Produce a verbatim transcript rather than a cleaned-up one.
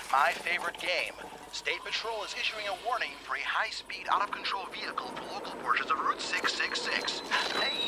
My favorite game. State Patrol is issuing a warning for a high-speed, out-of-control vehicle for local portions of Route six six six. Hey,